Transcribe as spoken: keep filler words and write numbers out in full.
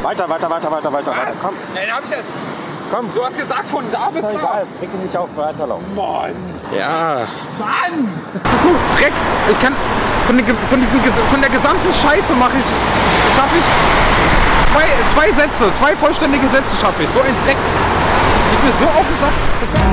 Weiter, weiter, weiter, weiter, weiter, weiter. Komm. Ja, den hab ich jetzt. Komm. Du hast gesagt, von da bis da. Egal, reg dich nicht auf, weiterlaufen. Mann. Ja. Mann. Das ist so Dreck. Ich kann von, den, von, diesen, von der gesamten Scheiße mache ich, schaffe ich zwei, zwei Sätze, zwei vollständige Sätze schaffe ich. So ein Dreck. Ich bin so aufgesagt.